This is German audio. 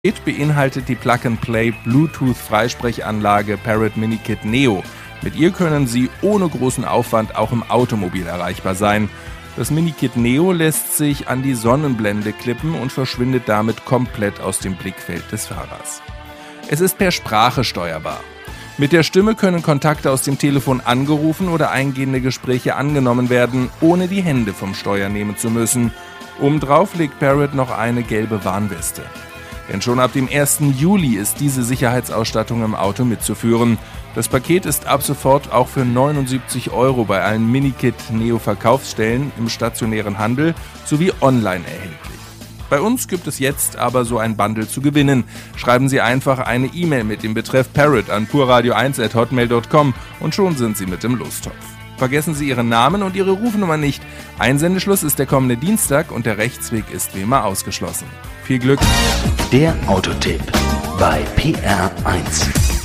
Beinhaltet die Plug-and-Play Bluetooth-Freisprechanlage Parrot Minikit Neo. Mit ihr können Sie ohne großen Aufwand auch im Automobil erreichbar sein. Das Minikit Neo lässt sich an die Sonnenblende klippen und verschwindet damit komplett aus dem Blickfeld des Fahrers. Es ist per Sprache steuerbar. Mit der Stimme können Kontakte aus dem Telefon angerufen oder eingehende Gespräche angenommen werden, ohne die Hände vom Steuer nehmen zu müssen. Obendrauf legt Parrot noch eine gelbe Warnweste. Denn schon ab dem 1. Juli ist diese Sicherheitsausstattung im Auto mitzuführen. Das Paket ist ab sofort auch für 79 € bei allen Minikit Neo Verkaufsstellen im stationären Handel sowie online erhältlich. Bei uns gibt es jetzt aber so ein Bundle zu gewinnen. Schreiben Sie einfach eine E-Mail mit dem Betreff Parrot an purradio1@hotmail.com und schon sind Sie mit im Lostopf. Vergessen Sie Ihren Namen und Ihre Rufnummer nicht. Einsendeschluss ist der kommende Dienstag und der Rechtsweg ist wie immer ausgeschlossen. Viel Glück! Der Autotipp bei PR1.